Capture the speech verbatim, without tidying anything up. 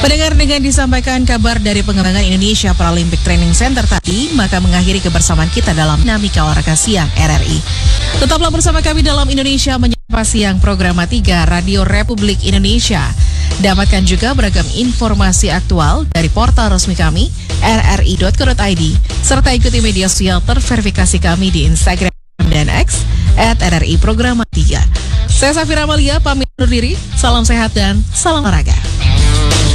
Pendengar, dengan disampaikan kabar dari pengembangan Indonesia Paralympic Training Center tadi, maka mengakhiri kebersamaan kita dalam Dinamika Olahraga Siang R R I. Tetaplah bersama kami dalam Indonesia Menyapa Siang Program tiga Radio Republik Indonesia. Dapatkan juga beragam informasi aktual dari portal resmi kami r r i dot co dot i d serta ikuti media sosial terverifikasi kami di Instagram dan X at R R I Program tiga. Saya Safira Amalia, pamit undur diri. Salam sehat dan salam olahraga.